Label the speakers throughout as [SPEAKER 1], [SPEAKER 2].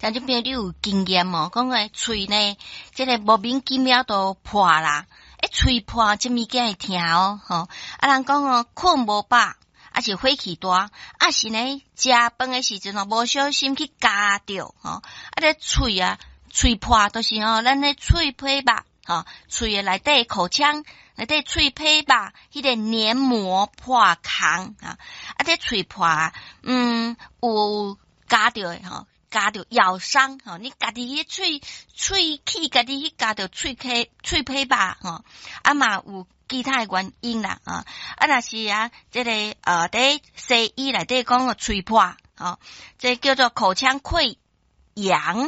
[SPEAKER 1] 听众朋友，你有经验哦？讲诶，喙呢，这个莫名其妙都破啦，喙破这物件会疼哦，吼。人讲哦，困无饱，是火气大，是呢，食饭诶时阵哦，无小心去夹着，吼。喙破都是咱诶喙皮肉，吼，喙诶内底口腔内底喙皮肉，迄个黏膜破空啊，这喙破有夹着诶吼。夹着咬伤吼，你家己迄喙齿家己去夹着喙皮肉吼，嘛有其他诶原因啦若是这个伫西医内底讲个喙破这叫做口腔溃疡，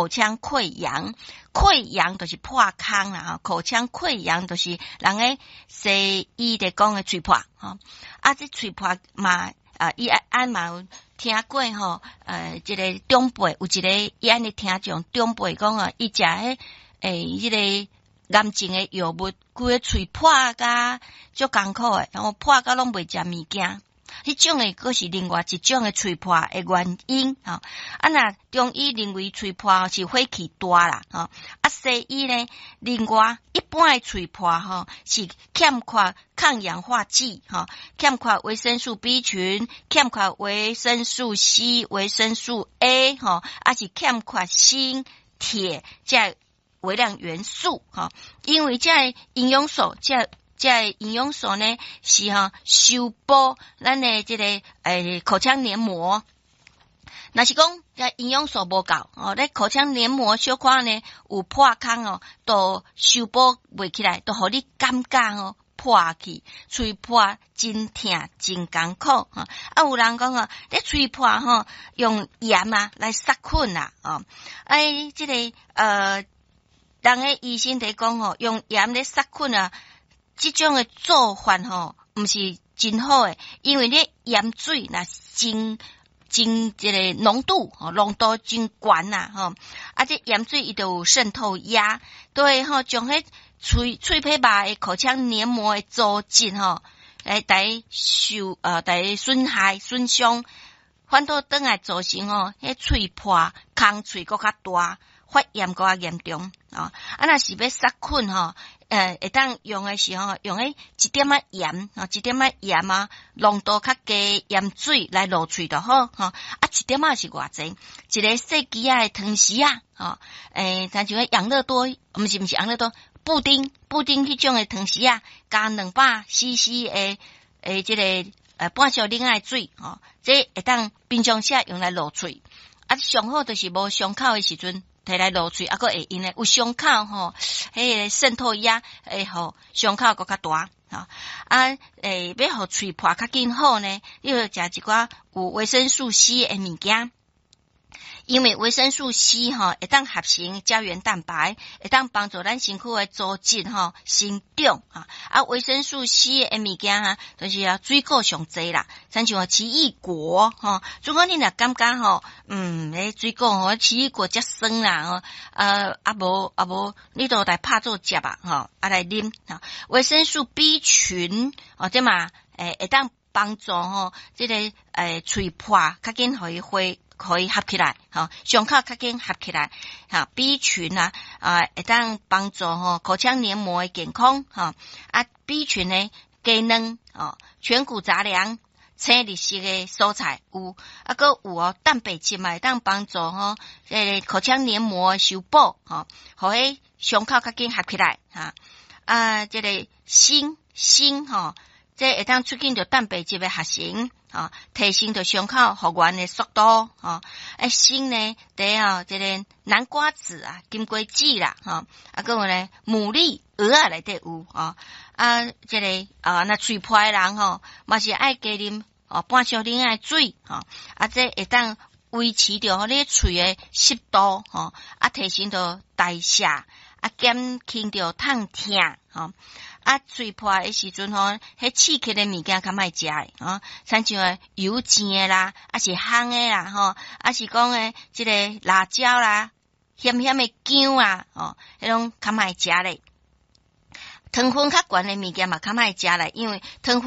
[SPEAKER 1] 溃疡就是破空啦口腔溃疡就是人诶西医咧讲诶喙破这喙破嘛伊嘛有听过吼，这个长辈有一个伊安尼听众长辈讲伊食迄个癌症诶药物，规个喙破甲足艰苦诶，然后破甲拢袂食物件，迄种诶佫是另外一种诶喙破诶原因若中医认为喙破是火气大啦西医呢另外一般诶喙破是欠缺抗氧化剂欠缺维生素 B 群，欠缺维生素 C、维生素 A 是欠缺锌、铁这微量元素因为这营养素这营养素呢是修补咱的这个口腔黏膜。若是讲这营养素无够咱口腔黏膜小可呢有破空都修补袂起来，都互你感觉破去，喙破真疼真艰苦有人讲你喙破用盐来杀菌啦这个人诶医生在讲用盐咧杀菌这种诶做法毋是真好诶，因为你盐水若真这个浓度真悬啦这盐水伊就有渗透压，都会将迄喙皮肉诶口腔黏膜诶组织来损害损伤，反倒转来造成迄喙破空喙搁较大，发炎搁较严重若是要杀菌会当用诶时候用一点仔盐浓度较低盐水来落喙就好一点仔是偌济，一个细支仔诶汤匙像养乐多毋是养乐多布丁迄种诶汤匙加200 cc 诶这个半小奶仔水这会当平常时用来落喙上好就是无伤口诶时阵摕来落喙佫会用诶，有伤口迄个渗透压会互伤口佫较大要互喙破较紧好呢，你要食一寡有维生素 C 诶物件，因为维生素 C 会当合成胶原蛋白，会当帮助咱身躯诶组织生长维生素 C 诶物件就是水果上济啦，像奇异果如果你若感觉水果奇异果遮酸啦无你都来拍做食来啉维生素 B 群这嘛会当帮助这个喙破较紧互伊可以合起来伤口较紧合起来B 群会当帮助口腔黏膜的健康B 群呢鸡卵全谷杂粮青绿色的蔬菜有佫有蛋白质嘛会当帮助口腔黏膜修补互迄伤口较紧合起来这个锌这会当促进着蛋白质的合成提升着伤口复原的速度锌呢伫这个南瓜子金龟子啦佫有呢牡蛎蚵内底有这个若喙破的人嘛是爱加啉半小奶仔水这会当维持着你喙的湿度提升着代谢减轻着痛痛喙破的时阵迄刺激的物件较莫食像油煎的啦是烘的啦是讲这个辣椒啦咸的姜迄种较莫食咧糖分较悬的物件嘛较莫食咧，因为糖分